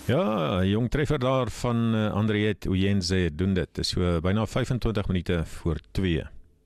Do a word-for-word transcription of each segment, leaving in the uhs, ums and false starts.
Ja, 'n jong treffer daar van uh, Andriette Uyenze doen dit. Dit is so byna vyfentwintig minute voor twee.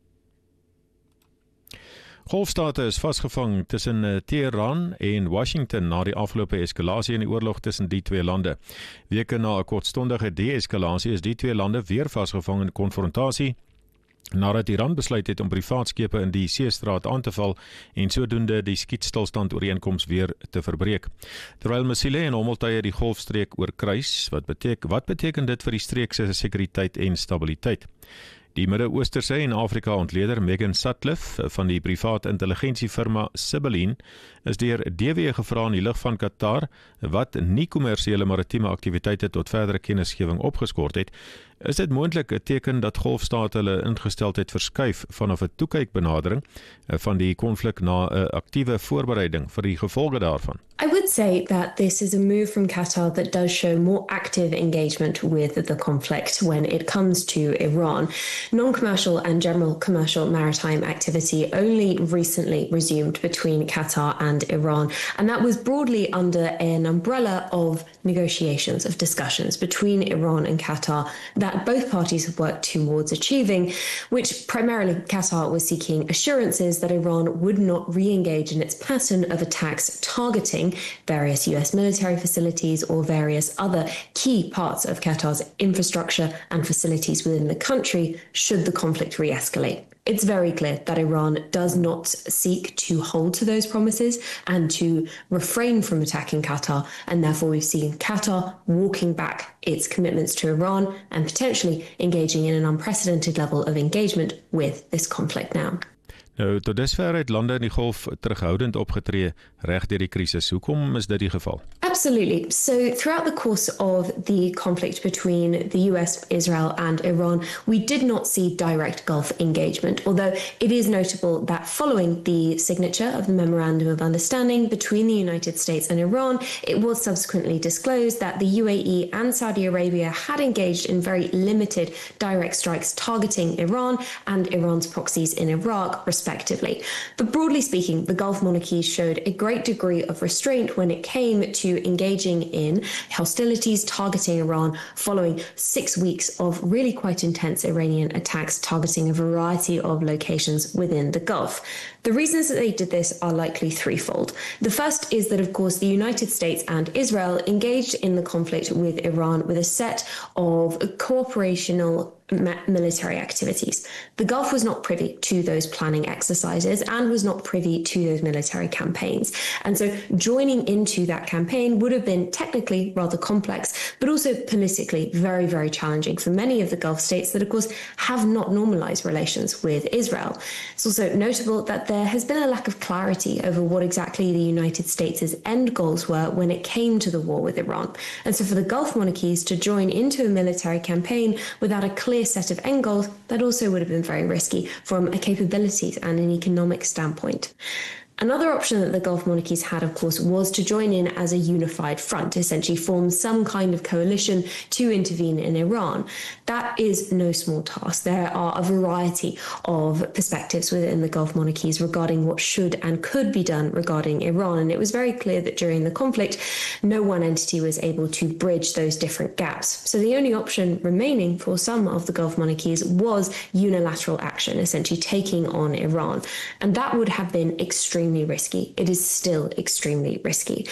Golfstate is vasgevang tussen uh, Teheran en Washington na die afgelope eskalasie in die oorlog tussen die twee lande. Weke na 'n kortstondige de-eskalasie is die twee lande weer vasgevang in konfrontasie, nadat Iran besluit het om privaatskepe in die seestraat aan te val en sodoende die skietstilstand ooreenkoms weer te verbreek. Terwyl missiele en hommeltuie die golfstreek oorkruis, wat beteken, wat beteken dit vir die streek se sekuriteit en stabiliteit? Die Midde-Oosterse en Afrika ontleder Megan Sutcliffe van die privaat intelligensiefirma Sibylline is deur D W gevra in die lig van Qatar, wat nie kommersiële maritieme aktiwiteite tot verdere kennisgewing opgeskort het. Is dit moontlik 'n teken dat golfstate hulle ingesteldheid verskuif vanaf 'n toekykbenadering van die konflik na 'n aktiewe voorbereiding vir die gevolge daarvan? I would say that this is a move from Qatar that does show more active engagement with the conflict when it comes to Iran. Non-commercial and general commercial maritime activity only recently resumed between Qatar and Iran, and that was broadly under an umbrella of negotiations, of discussions between Iran and Qatar that both parties have worked towards achieving, which primarily Qatar was seeking assurances that Iran would not re-engage in its pattern of attacks targeting various U S military facilities or various other key parts of Qatar's infrastructure and facilities within the country should the conflict re-escalate. It's very clear that Iran does not seek to hold to those promises and to refrain from attacking Qatar, and therefore we've seen Qatar walking back its commitments to Iran and potentially engaging in an unprecedented level of engagement with this conflict now. Nou, tot dusver het lande in die golf terughoudend opgetree reg deur die krisis. Hoekom is dit die geval? Absolutely. So throughout the course of the conflict between the U S, Israel and Iran, we did not see direct Gulf engagement, although it is notable that following the signature of the Memorandum of Understanding between the United States and Iran, it was subsequently disclosed that the U A E and Saudi Arabia had engaged in very limited direct strikes targeting Iran and Iran's proxies in Iraq, respectively. But broadly speaking, the Gulf monarchies showed a great degree of restraint when it came to engaging in hostilities targeting Iran following six weeks of really quite intense Iranian attacks targeting a variety of locations within the Gulf. The reasons that they did this are likely threefold. The first is that, of course, the United States and Israel engaged in the conflict with Iran with a set of cooperational military activities. The Gulf was not privy to those planning exercises and was not privy to those military campaigns. And so joining into that campaign would have been technically rather complex, but also politically very, very challenging for many of the Gulf states that, of course, have not normalized relations with Israel. It's also notable that there has been a lack of clarity over what exactly the United States' end goals were when it came to the war with Iran. And so for the Gulf monarchies to join into a military campaign without a clear set of end goals, that also would have been very risky from a capabilities and an economic standpoint. Another option that the Gulf monarchies had, of course, was to join in as a unified front, essentially form some kind of coalition to intervene in Iran. That is no small task. There are a variety of perspectives within the Gulf monarchies regarding what should and could be done regarding Iran, and it was very clear that during the conflict, no one entity was able to bridge those different gaps. So the only option remaining for some of the Gulf monarchies was unilateral action, essentially taking on Iran, and that would have been extremely risky. It is still extremely risky.